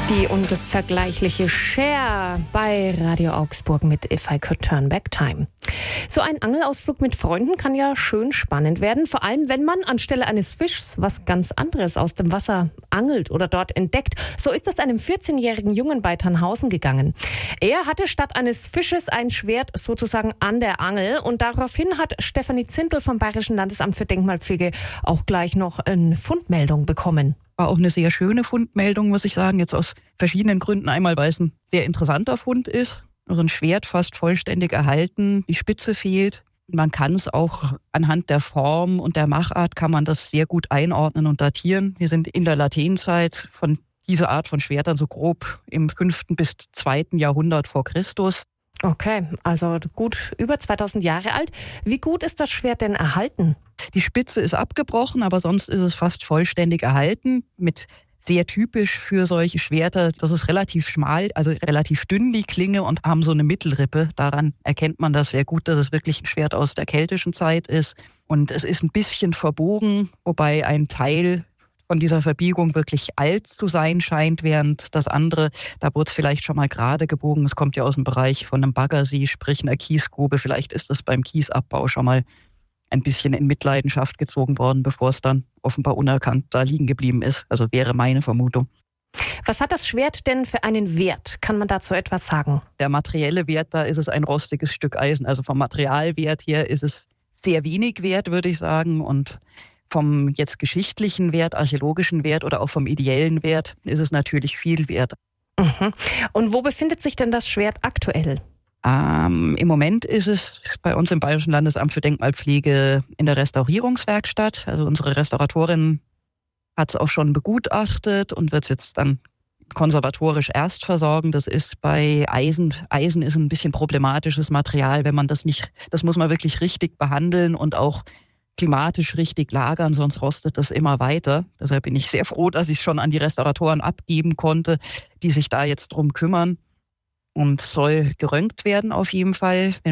Die unvergleichliche Cher bei Radio Augsburg mit If I Could Turn Back Time. So ein Angelausflug mit Freunden kann ja schön spannend werden, vor allem wenn man anstelle eines Fischs was ganz anderes aus dem Wasser angelt oder dort entdeckt. So ist es einem 14-jährigen Jungen bei Tannhausen gegangen. Er hatte statt eines Fisches ein Schwert sozusagen an der Angel und daraufhin hat Stefanie Zindel vom Bayerischen Landesamt für Denkmalpflege auch gleich noch eine Fundmeldung bekommen. War auch eine sehr schöne Fundmeldung, muss ich sagen, jetzt aus verschiedenen Gründen. Einmal, weil es ein sehr interessanter Fund ist. Also ein Schwert fast vollständig erhalten, die Spitze fehlt. Man kann es auch anhand der Form und der Machart kann man das sehr gut einordnen und datieren. Wir sind in der Lateinzeit von dieser Art von Schwertern so grob im 5. bis 2. Jahrhundert vor Christus. Okay, also gut über 2000 Jahre alt. Wie gut ist das Schwert denn erhalten? Die Spitze ist abgebrochen, aber sonst ist es fast vollständig erhalten. Mit sehr typisch für solche Schwerter, das ist relativ schmal, also relativ dünn die Klinge und haben so eine Mittelrippe. Daran erkennt man das sehr gut, dass es wirklich ein Schwert aus der keltischen Zeit ist. Und es ist ein bisschen verbogen, wobei ein Teil von dieser Verbiegung wirklich alt zu sein scheint, während das andere, da wurde es vielleicht schon mal gerade gebogen. Es kommt ja aus dem Bereich von einem Baggersee, sprich einer Kiesgrube. Vielleicht ist es beim Kiesabbau schon mal ein bisschen in Mitleidenschaft gezogen worden, bevor es dann offenbar unerkannt da liegen geblieben ist. Also wäre meine Vermutung. Was hat das Schwert denn für einen Wert? Kann man dazu etwas sagen? Der materielle Wert, da ist es ein rostiges Stück Eisen. Also vom Materialwert her ist es sehr wenig wert, würde ich sagen. Und vom jetzt geschichtlichen Wert, archäologischen Wert oder auch vom ideellen Wert ist es natürlich viel wert. Mhm. Und wo befindet sich denn das Schwert aktuell? Im Moment ist es bei uns im Bayerischen Landesamt für Denkmalpflege in der Restaurierungswerkstatt. Also unsere Restauratorin hat es auch schon begutachtet und wird es jetzt dann konservatorisch erst versorgen. Das ist bei Eisen. Eisen ist ein bisschen problematisches Material, wenn man das muss man wirklich richtig behandeln und auch klimatisch richtig lagern, sonst rostet das immer weiter. Deshalb bin ich sehr froh, dass ich es schon an die Restauratoren abgeben konnte, die sich da jetzt drum kümmern. Und soll geröntgt werden auf jeden Fall.